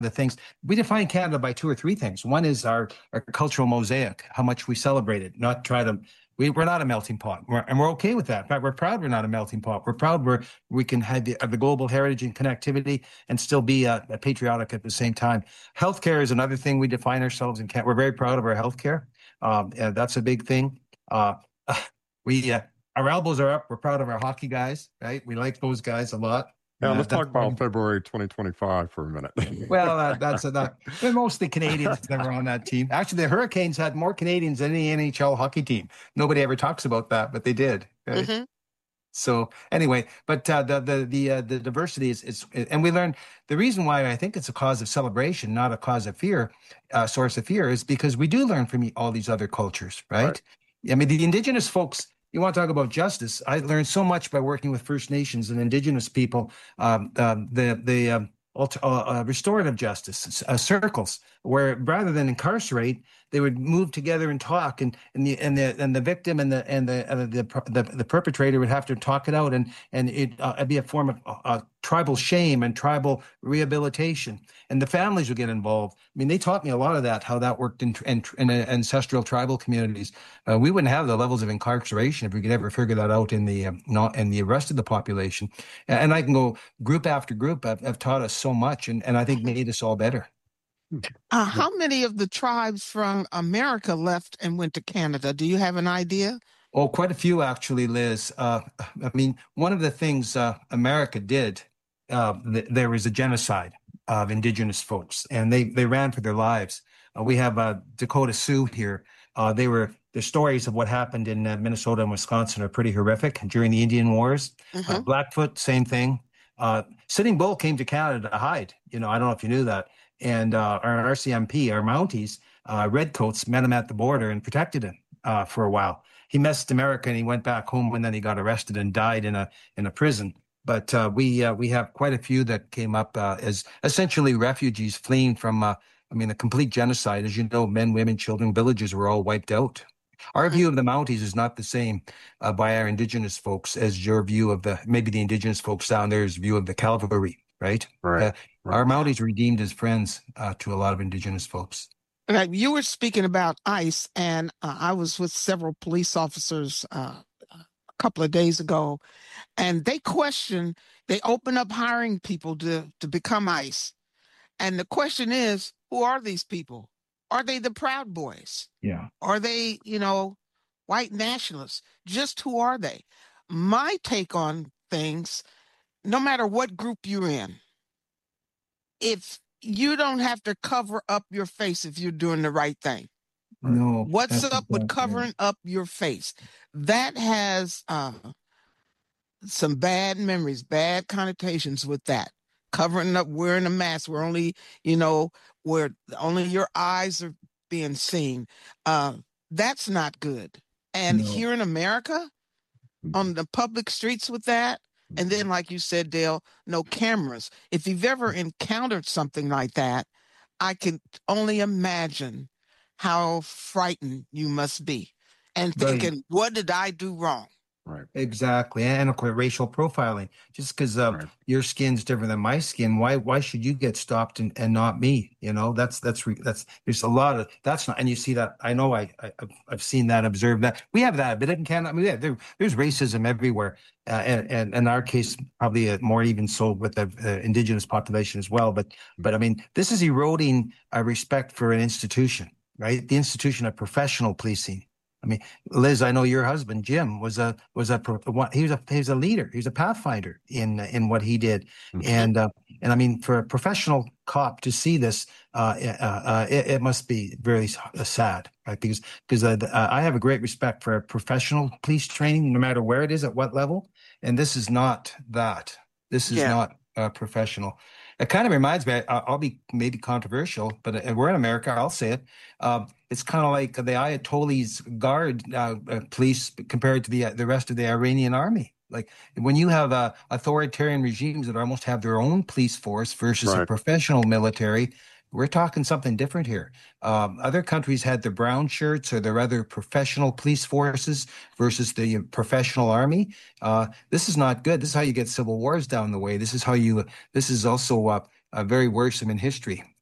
the things we define Canada by two or three things. One is our cultural mosaic, how much we celebrate it, not try to. We're not a melting pot, and we're okay with that. In fact, we're proud we're not a melting pot. We're proud we can have the global heritage and connectivity and still be patriotic at the same time. Healthcare is another thing we define ourselves in Canada. We're very proud of our healthcare. That's a big thing. Uh, we our elbows are up. We're proud of our hockey guys, right? We like those guys a lot. Yeah, let's talk about February 2025 for a minute. Well, that's enough. We're mostly Canadians that were on that team. Actually, the Hurricanes had more Canadians than any NHL hockey team. Nobody ever talks about that, but they did. Right? Mm-hmm. So anyway, but the diversity is, and we learned the reason why I think it's a cause of celebration, not a cause of fear, source of fear, is because we do learn from all these other cultures, right? I mean, the Indigenous folks. You want to talk about justice? I learned so much by working with First Nations and Indigenous people. Restorative justice circles, where rather than incarcerate, they would move together and talk, and the victim and the perpetrator would have to talk it out, and it'd be a form of tribal shame and tribal rehabilitation, and the families would get involved. I mean, they taught me a lot of that, how that worked in ancestral tribal communities. We wouldn't have the levels of incarceration if we could ever figure that out in the rest of the population. And I can go group after group have taught us so much, and I think made us all better. How many of the tribes from America left and went to Canada? Do you have an idea? Oh, quite a few, actually, Liz. I mean, one of the things America did, there was a genocide of Indigenous folks, and they ran for their lives. We have Dakota Sioux here. The stories of what happened in Minnesota and Wisconsin are pretty horrific during the Indian Wars. Mm-hmm. Blackfoot, same thing. Sitting Bull came to Canada to hide. I don't know if you knew that. And our RCMP, our Mounties, Redcoats, met him at the border and protected him for a while. He messed America and he went back home, and then he got arrested and died in a prison. But we have quite a few that came up as essentially refugees fleeing from a complete genocide. As you know, men, women, children, villages were all wiped out. Our view of the Mounties is not the same by our Indigenous folks as your view of maybe the Indigenous folks down there's view of the cavalry, right? Right. Our Mounties redeemed as friends to a lot of Indigenous folks. You were speaking about ICE, and I was with several police officers a couple of days ago, and they open up hiring people to become ICE. And the question is, who are these people? Are they the Proud Boys? Yeah. Are they, white nationalists? Just who are they? My take on things, no matter what group you're in, if you don't have to cover up your face if you're doing the right thing. No. What's up with covering up your face? That has some bad memories, bad connotations with that. Covering up, wearing a mask, where only your eyes are being seen. That's not good. And here in America, on the public streets with that, and then, like you said, Dale, no cameras. If you've ever encountered something like that, I can only imagine how frightened you must be and thinking, what did I do wrong? Right. Exactly. And of course, racial profiling. Just because your skin's different than my skin, why should you get stopped and not me? That's there's a lot of that's not, and you see that. I know I've seen that, observed that. We have that, but in Canada, there's racism everywhere. And in our case, probably more even so with the Indigenous population as well. But I mean, this is eroding our respect for an institution, right? The institution of professional policing. I mean, Liz, I know your husband Jim was a leader. He was a pathfinder in what he did, and I mean, for a professional cop to see this, it must be very sad, right? Because I have a great respect for professional police training, no matter where it is, at what level, and this is not that. This is not professional. It kind of reminds me, I'll be maybe controversial, but we're in America, I'll say it. It's kind of like the Ayatollah's guard police compared to the rest of the Iranian army. Like when you have authoritarian regimes that almost have their own police force versus a professional military, we're talking something different here. Other countries had their brown shirts or their other professional police forces versus the professional army. This is not good. This is how you get civil wars down the way. This is also very worrisome in history.